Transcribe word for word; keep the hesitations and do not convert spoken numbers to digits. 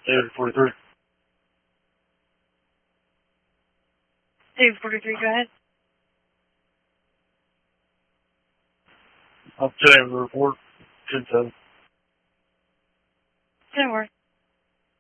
David forty-three. David forty-three, go ahead. I'm ten with the report. ten seven. ten work.